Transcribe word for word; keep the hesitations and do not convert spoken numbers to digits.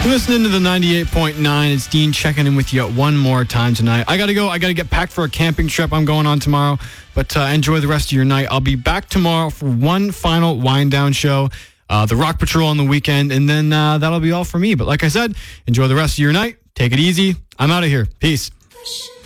You're listening to the ninety-eight point nine. It's Dean checking in with you one more time tonight. I got to go. I got to get packed for a camping trip I'm going on tomorrow. But uh, enjoy the rest of your night. I'll be back tomorrow for one final wind-down show, uh, the Rock Patrol on the weekend, and then uh, that'll be all for me. But like I said, enjoy the rest of your night. Take it easy. I'm out of here. Peace.